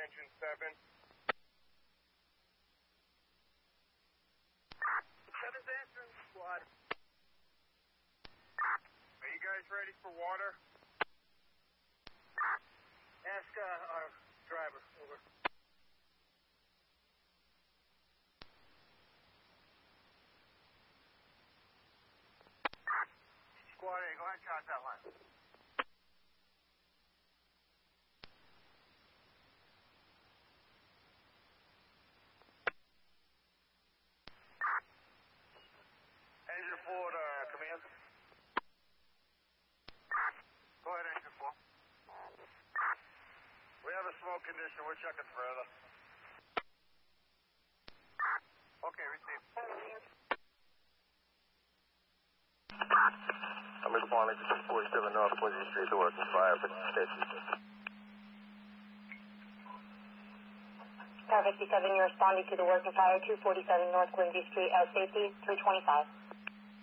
engine 7. 7's answering, squad. Are you guys ready for water? Ask our driver. Over. Squad A, go ahead and chart that line. Engine 4 to command. Go ahead, engine 4. We have a smoke condition. We're checking further. Okay, receive. I'm responding to 47 North Quincy Street, the working fire for station. Car 57, you're responding to the working fire, 247 North Quincy Street, safety, 325.